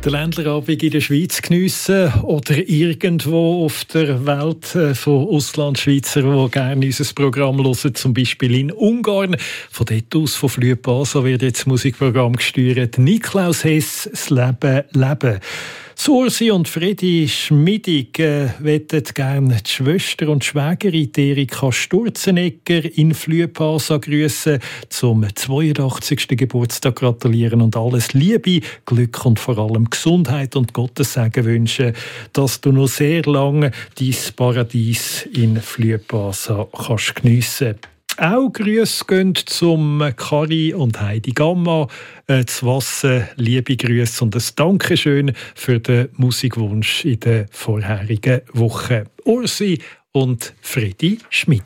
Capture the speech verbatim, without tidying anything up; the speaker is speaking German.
Den Ländlerabend in der Schweiz geniessen oder irgendwo auf der Welt äh, von Auslandschweizer, die gerne unser Programm hören, zum Beispiel in Ungarn. Von dort aus, von Flüe Basel, wird jetzt das Musikprogramm gesteuert. Niklaus Hess, das Leben leben. Ursi und Fredi Schmidig äh, möchten gerne die Schwester und Schwägerin Erika Sturzenegger in Flüepasa grüßen, zum zweiundachtzigsten Geburtstag gratulieren und alles Liebe, Glück und vor allem Gesundheit und Gottes Segen wünschen, dass du noch sehr lange dein Paradies in Flüepasa kannst geniessen. Auch Grüße gehen zum Kari und Heidi Gamma. Äh, zu Wasser, liebe Grüße und ein Dankeschön für den Musikwunsch in der vorherigen Woche. Ursi und Fredi Schmidig.